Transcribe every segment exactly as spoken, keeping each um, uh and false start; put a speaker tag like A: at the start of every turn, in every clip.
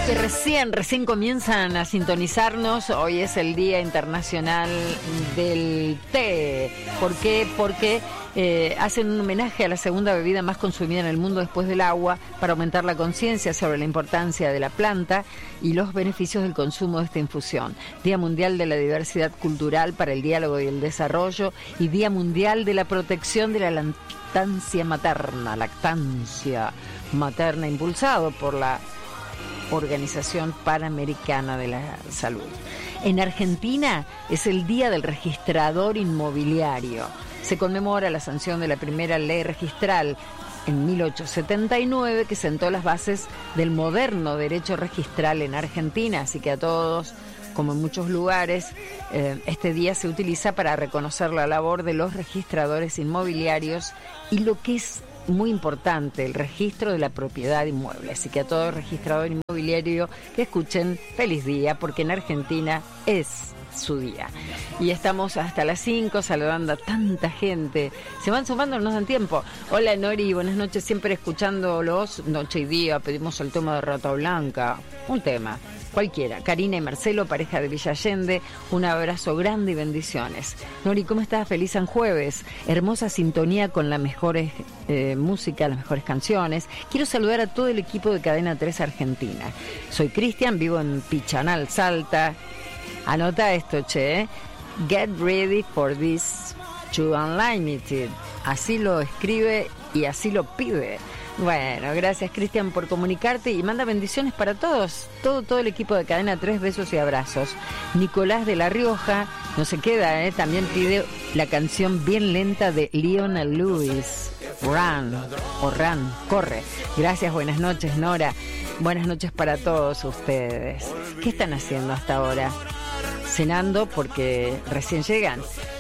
A: Que recién, recién comienzan a sintonizarnos, hoy es el Día Internacional del Té. ¿Por qué? Porque eh, hacen un homenaje a la segunda bebida más consumida en el mundo después del agua, para aumentar la conciencia sobre la importancia de la planta y los beneficios del consumo de esta infusión. Día Mundial de la Diversidad Cultural para el Diálogo y el Desarrollo, y Día Mundial de la Protección de la Lactancia Materna, lactancia materna, impulsado por la Organización Panamericana de la Salud. En Argentina es el Día del Registrador Inmobiliario. Se conmemora la sanción de la primera ley registral en mil ochocientos setenta y nueve, que sentó las bases del moderno derecho registral en Argentina. Así que a todos, como en muchos lugares, eh, este día se utiliza para reconocer la labor de los registradores inmobiliarios y lo que es muy importante, el registro de la propiedad inmueble. Así que a todo registrador inmobiliario que escuchen, feliz día, porque en Argentina es su día. Y estamos hasta las cinco saludando a tanta gente. Se van sumando, no nos dan tiempo. Hola Nori, buenas noches, siempre escuchándolos noche y día. Pedimos el tema de Rata Blanca, un tema cualquiera. Karina y Marcelo, pareja de Villa Allende, un abrazo grande y bendiciones. Nori, ¿cómo estás? Feliz San Jueves. Hermosa sintonía con la mejor eh, música, las mejores canciones. Quiero saludar a todo el equipo de Cadena tres Argentina. Soy Cristian, vivo en Pichanal, Salta. Anota esto, che. Get ready for this to Unlimited. Así lo escribe y así lo pide. Bueno, gracias Cristian por comunicarte y manda bendiciones para todos, todo todo el equipo de Cadena tres, besos y abrazos. Nicolás de La Rioja no se queda, ¿eh? También pide la canción bien lenta de Lionel Lewis, Run, o Run, corre. Gracias, buenas noches Nora, buenas noches para todos ustedes. ¿Qué están haciendo hasta ahora? Cenando porque recién llegan.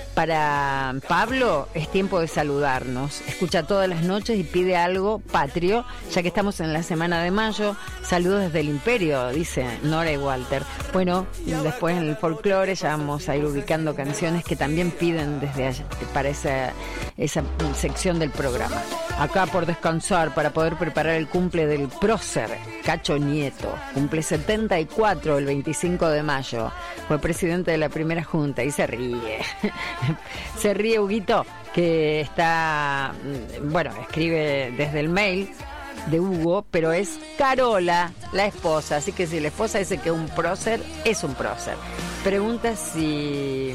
A: Para Pablo es tiempo de saludarnos. Escucha todas las noches y pide algo patrio, ya que estamos en la semana de mayo. Saludos desde el Imperio, dice Nora y Walter. Bueno, después en el folclore ya vamos a ir ubicando canciones que también piden desde allá, para esa, esa sección del programa. Acá por descansar, para poder preparar el cumple del prócer Cacho Nieto. Cumple setenta y cuatro el veinticinco de mayo. Fue presidente de la primera junta y se ríe. Se ríe Huguito, que está, bueno, escribe desde el mail de Hugo, pero es Carola, la esposa. Así que si la esposa dice que un prócer, es un prócer. Pregunta si...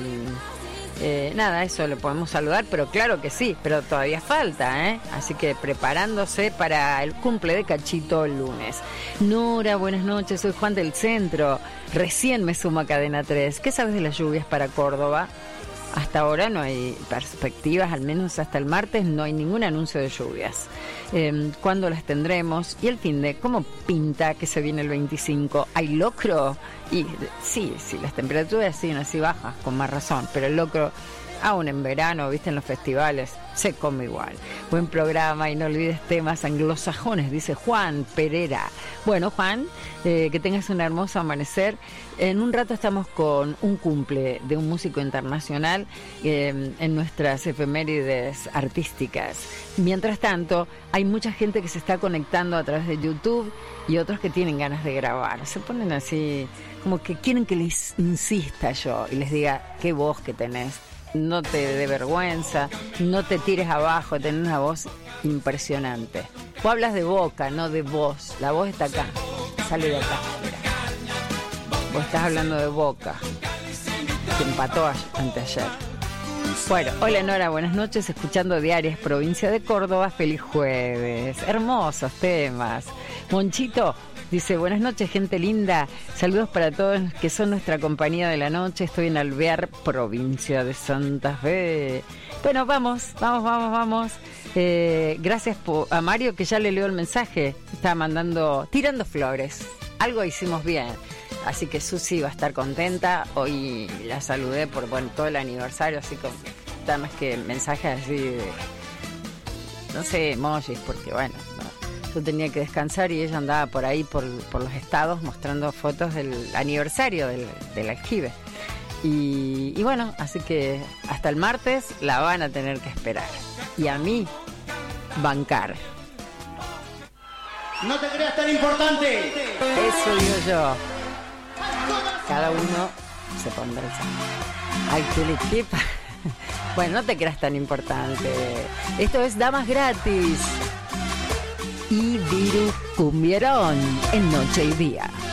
A: Eh, nada, eso lo podemos saludar, pero claro que sí, pero todavía falta, ¿eh? Así que preparándose para el cumple de Cachito el lunes. Nora, buenas noches, soy Juan del Centro. Recién me sumo a Cadena tres. ¿Qué sabes de las lluvias para Córdoba? Hasta ahora no hay perspectivas, al menos hasta el martes no hay ningún anuncio de lluvias. Eh, ¿Cuándo las tendremos? Y el fin de, ¿cómo pinta que se viene el veinticinco? ¿Hay locro? Y sí, sí, las temperaturas siguen así bajas, con más razón, pero el locro, aún en verano, viste, en los festivales, se come igual. Buen programa y no olvides temas anglosajones, dice Juan Pereira. Bueno, Juan, eh, que tengas un hermoso amanecer. En un rato estamos con un cumple de un músico internacional eh, en nuestras efemérides artísticas. Mientras tanto, hay mucha gente que se está conectando a través de YouTube y otros que tienen ganas de grabar. Se ponen así, como que quieren que les insista yo y les diga qué voz que tenés. No te dé vergüenza, no te tires abajo, tenés una voz impresionante. Vos hablas de boca, no de voz. La voz está acá, sale de acá, mira. Vos estás hablando de boca, que empató anteayer. Bueno, hola Nora, buenas noches, escuchando Diarias, provincia de Córdoba, feliz jueves. Hermosos temas. Monchito dice, buenas noches, gente linda. Saludos para todos que son nuestra compañía de la noche. Estoy en Alvear, provincia de Santa Fe. Bueno, vamos, vamos, vamos, vamos. Eh, gracias por, a Mario, que ya le leo el mensaje. Estaba mandando, tirando flores. Algo hicimos bien. Así que Susi va a estar contenta. Hoy la saludé por bueno, todo el aniversario, así que nada más que mensajes así de, no sé, emojis, porque bueno, no, yo tenía que descansar y ella andaba por ahí, por, por los estados, mostrando fotos del aniversario del, del aljibe. Y, y bueno, así que hasta el martes la van a tener que esperar. Y a mí, bancar.
B: No te creas tan importante.
A: Eso digo yo. Cada uno se pondrá el saco. Ay, qué le quepa. Bueno, no te creas tan importante. Esto es Damas Gratis y Viru Cumbierón en Noche y Día.